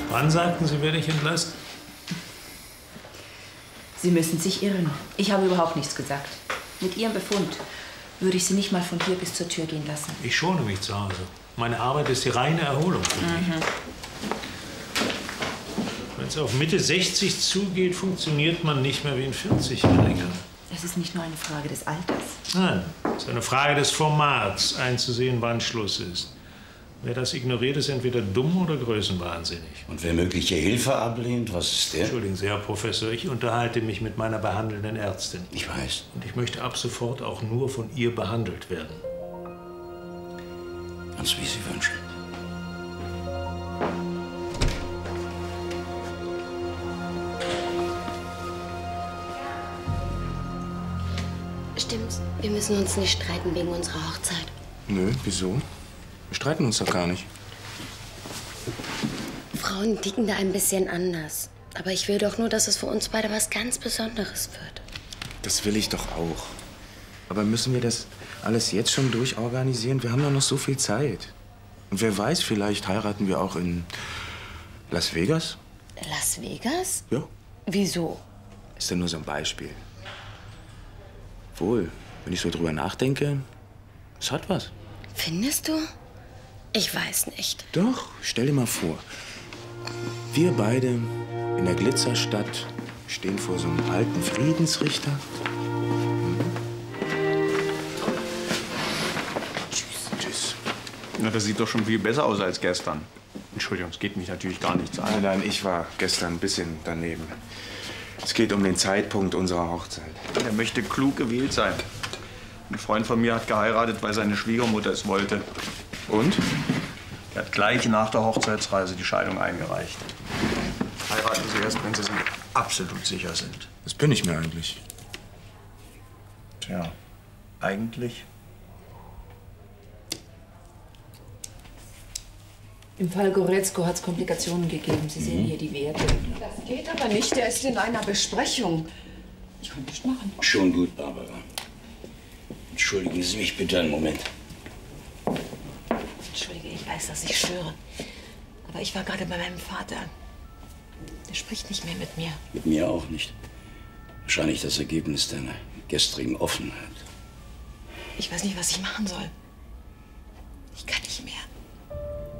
Wann sagten Sie, werde ich entlassen? Sie müssen sich irren. Ich habe überhaupt nichts gesagt. Mit Ihrem Befund würde ich Sie nicht mal von hier bis zur Tür gehen lassen. Ich schone mich zu Hause. Meine Arbeit ist die reine Erholung für mich. Wenn es auf Mitte 60 zugeht, funktioniert man nicht mehr wie ein 40-Jähriger. Es ist nicht nur eine Frage des Alters. Nein, es ist eine Frage des Formats, einzusehen, wann Schluss ist. Wer das ignoriert, ist entweder dumm oder größenwahnsinnig. Und wer mögliche Hilfe ablehnt, was ist der? Entschuldigen Sie, Herr Professor, ich unterhalte mich mit meiner behandelnden Ärztin. Ich weiß. Und ich möchte ab sofort auch nur von ihr behandelt werden. Ganz wie Sie wünschen. Stimmt's, wir müssen uns nicht streiten wegen unserer Hochzeit. Nö, wieso? Wir streiten uns doch gar nicht. Frauen ticken da ein bisschen anders. Aber ich will doch nur, dass es für uns beide was ganz Besonderes wird. Das will ich doch auch. Aber müssen wir das alles jetzt schon durchorganisieren? Wir haben doch noch so viel Zeit. Und wer weiß, vielleicht heiraten wir auch in Las Vegas? Las Vegas? Ja. Wieso? Ist ja nur so ein Beispiel. Wohl, wenn ich so drüber nachdenke, es hat was. Findest du? Ich weiß nicht. Doch, stell dir mal vor. Wir beide in der Glitzerstadt stehen vor so einem alten Friedensrichter. Tschüss. Na, das sieht doch schon viel besser aus als gestern. Entschuldigung, es geht mich natürlich gar nichts an. Nein, ich war gestern ein bisschen daneben. Es geht um den Zeitpunkt unserer Hochzeit. Er möchte klug gewählt sein. Ein Freund von mir hat geheiratet, weil seine Schwiegermutter es wollte. Und? Er hat gleich nach der Hochzeitsreise die Scheidung eingereicht. Heiraten Sie erst, wenn Sie sich absolut sicher sind. Das bin ich mir eigentlich. Tja, eigentlich. Im Fall Goretzko hat es Komplikationen gegeben. Sie sehen hier die Werte. Das geht aber nicht. Der ist in einer Besprechung. Ich kann nichts machen. Schon gut, Barbara. Entschuldigen Sie mich bitte einen Moment. Entschuldige, ich weiß, dass ich störe. Aber ich war gerade bei meinem Vater. Der spricht nicht mehr mit mir. Mit mir auch nicht. Wahrscheinlich das Ergebnis deiner gestrigen Offenheit. Ich weiß nicht, was ich machen soll.